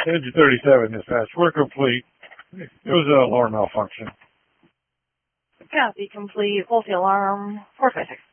Engine 37 dispatch. We're complete. It was an alarm malfunction. Copy complete. Faulty alarm 456.